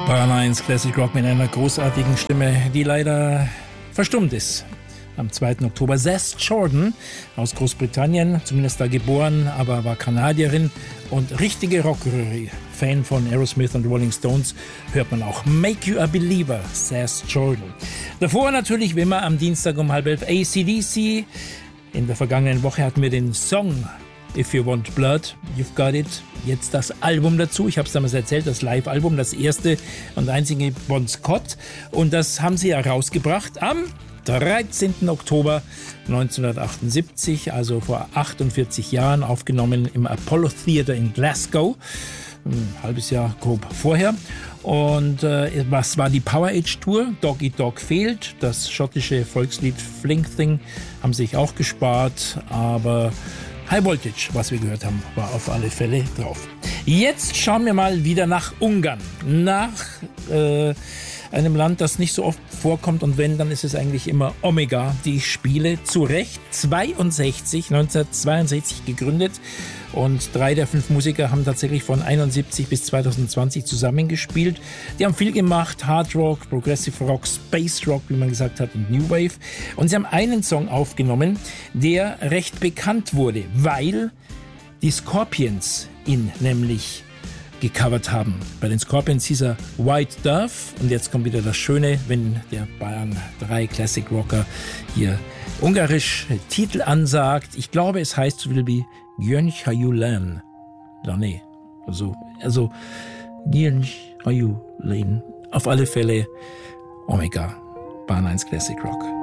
Bayern 1 Classic Rock mit einer großartigen Stimme, die leider verstummt ist. Am 2. Oktober Seth Jordan aus Großbritannien, zumindest da geboren, aber war Kanadierin und richtige Rockröhre. Fan von Aerosmith und Rolling Stones, hört man auch Make You a Believer, Seth Jordan. Davor natürlich, wie immer, am Dienstag um 10:30 AC/DC. In der vergangenen Woche hatten wir den Song If You Want Blood, You've Got It. Jetzt das Album dazu. Ich habe es damals erzählt, das Live-Album, das erste und einzige Bon Scott. Und das haben sie herausgebracht am 13. Oktober 1978, also vor 48 Jahren, aufgenommen im Apollo Theatre in Glasgow. Ein halbes Jahr grob vorher. Und was war die Power Age Tour? Doggy Dog fehlt. Das schottische Volkslied Fling Thing haben sich auch gespart, aber High Voltage, was wir gehört haben, war auf alle Fälle drauf. Jetzt schauen wir mal wieder nach Ungarn. Nach einem Land, das nicht so oft vorkommt, und wenn, dann ist es eigentlich immer Omega, die ich spiele. Zu Recht 1962 gegründet, und 3 der 5 Musiker haben tatsächlich von 71 bis 2020 zusammengespielt. Die haben viel gemacht, Hard Rock, Progressive Rock, Space Rock, wie man gesagt hat, und New Wave. Und sie haben einen Song aufgenommen, der recht bekannt wurde, weil die Scorpions ihn nämlich gecovert haben. Bei den Scorpions hieß er White Dove, und jetzt kommt wieder das Schöne, wenn der Bayern 3 Classic Rocker hier ungarisch Titel ansagt. Ich glaube, es heißt so viel wie Gyöngy Hajulen. Nee, also Gyöngy Hajulen. Auf alle Fälle Omega, Bayern 1 Classic Rock.